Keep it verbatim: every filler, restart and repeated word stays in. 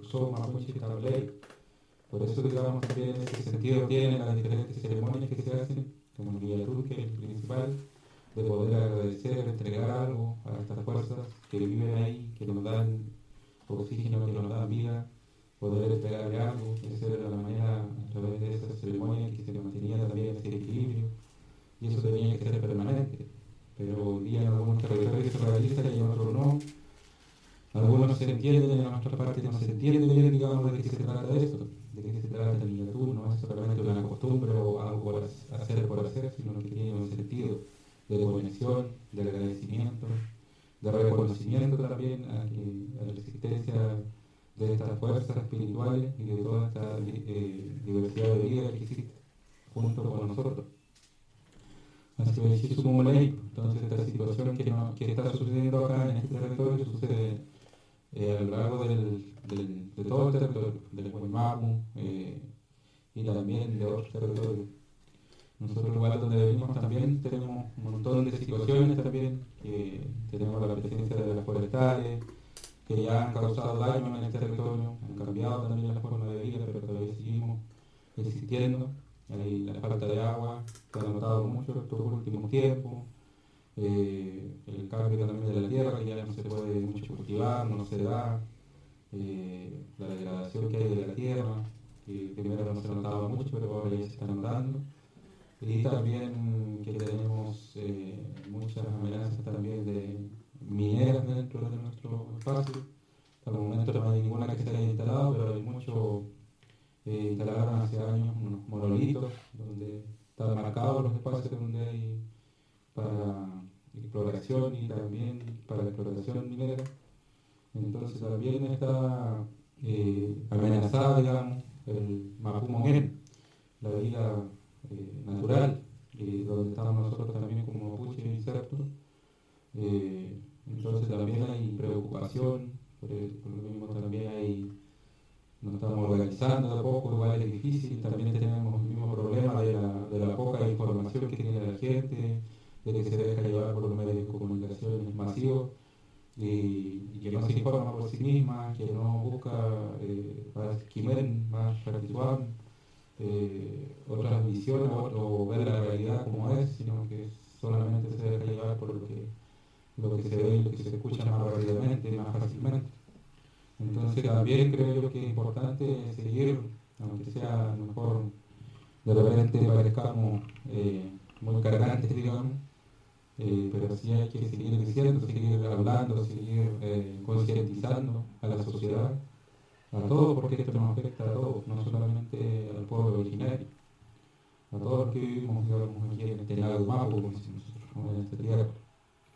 somos mapuche tablay. Por eso, digamos, también en ese sentido tienen las diferentes ceremonias que se hacen, como el Villatú, que es el principal, de poder agradecer, entregar algo a estas fuerzas que viven ahí, que nos dan oxígeno, que nos dan vida, poder entregarle algo. Esa era la manera, a través de esa ceremonia, que se mantenía también ese equilibrio, y eso tenía que ser permanente. Pero hoy día en algunos territorios se realiza y en otros no. Algunos se entienden, en nuestra parte no se entiende bien, digamos, de qué se trata esto, de qué se trata el Villatú. No es solamente una costumbre o algo por hacer por hacer, sino que tiene un sentido de conexión, de agradecimiento, de reconocimiento también a, que, a la existencia de estas fuerzas espirituales y de toda esta eh, diversidad de vida que existe junto con nosotros. Así que sí sumo ley. Entonces esta situación que, no, que está sucediendo acá en este territorio sucede eh, a lo largo del, del, de todo el territorio, del Guaymapu eh, y también de otros territorios. Nosotros, igual donde venimos, también tenemos un montón de situaciones también, que tenemos la presencia de las forestales, que ya han causado daño en el territorio, han cambiado también la forma de vida, pero todavía seguimos existiendo. Hay la falta de agua, que ha notado mucho estos últimos tiempos, eh, el cambio también de la tierra, que ya no se puede mucho cultivar, no se da, eh, la degradación que hay de la tierra, que primero no se notaba mucho, pero ahora ya se está notando. Y también que tenemos eh, muchas amenazas también de mineras dentro de nuestro espacio. Hasta el momento no hay ninguna que se haya instalado, pero hay mucho, eh, instalaron hace años unos monolitos donde están marcados los espacios donde hay para exploración y también para la explotación minera. Entonces también está eh, amenazada, digamos, el Mapumoguén, la vida eh, natural, eh, donde estamos nosotros también como mapuche insertos. Eh, entonces también hay preocupación, por, el, por lo mismo también hay, nos estamos organizando de a poco, igual es difícil, también tenemos el mismo problema de la, de la poca información que tiene la gente, de que se deja llevar por los medios de comunicación masivos y, y que no se informa por sí misma, que no busca eh, para quimen más participación. Eh, otras visiones o, o ver la realidad como es, sino que solamente se deja llevar por lo que, lo que se ve y lo que se escucha más rápidamente, más fácilmente. Entonces también creo yo que es importante seguir, aunque sea a lo mejor de repente parezcamos eh, muy cargantes, digamos, eh, pero sí hay que seguir diciendo, seguir hablando, seguir eh, concientizando a la sociedad, a todos, porque esto nos afecta a todos, no solamente al pueblo originario, a todos los que vivimos, digamos, aquí en este lago Mapu, como decimos nosotros, en esta tierra.